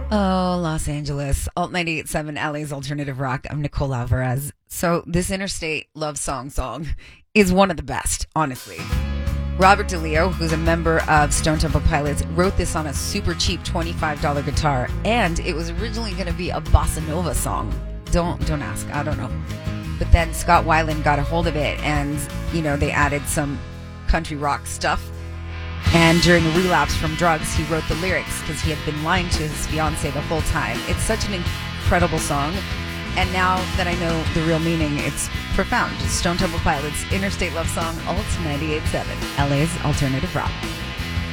Oh, Los Angeles. Alt 98.7 LA's Alternative Rock. I'm Nicole Alvarez. So, this Interstate Love song is one of the best, honestly. Robert DeLeo, who's a member of Stone Temple Pilots, wrote this on a super cheap $25 guitar, and it was originally going to be a bossa nova song. Don't ask. I don't know. But then Scott Weiland got a hold of it, and, they added some country rock stuff. And during a relapse from drugs, he wrote the lyrics because he had been lying to his fiancée the whole time. It's such an incredible song. And now that I know the real meaning, it's profound. Stone Temple Pilots, Interstate Love Song, Alt 98.7, LA's Alternative Rock.